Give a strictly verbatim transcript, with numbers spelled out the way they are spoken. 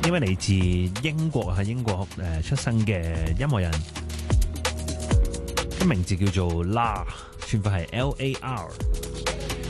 呢位嚟自英國喺英國誒出生嘅音樂人，咁名字叫做 Lar， 串法係 L A R。